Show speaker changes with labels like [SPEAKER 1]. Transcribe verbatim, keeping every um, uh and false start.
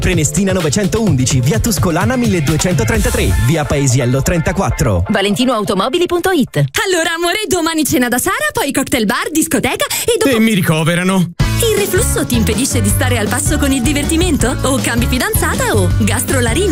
[SPEAKER 1] Prenestina novecentoundici, via Tuscolana milleduecentotrentatré, via Paesiello trentaquattro.
[SPEAKER 2] valentinoautomobili punto it.
[SPEAKER 3] Allora, amore, domani cena da Sara, poi cocktail bar, discoteca e dopo...
[SPEAKER 4] E mi ricoverano.
[SPEAKER 3] Il reflusso ti impedisce di stare al passo con il divertimento? O cambi fidanzata o gastrolaringo?